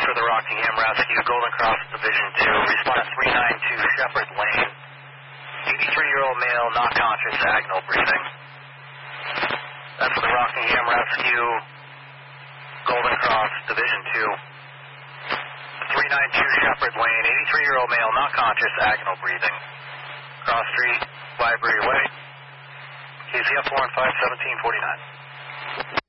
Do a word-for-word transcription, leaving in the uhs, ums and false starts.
for the Rockingham Rescue, Golden Cross Division two, response three nine two Shepherd Lane, eighty-three-year-old male, not conscious, ag, no breathing. That's for the Rockingham Rescue, Golden Cross Division two, three nine two Shepherd Lane, eighty-three-year-old male, not conscious, ag, no breathing. Cross Street, Library Way, K Z F four one five, seventeen forty-nine.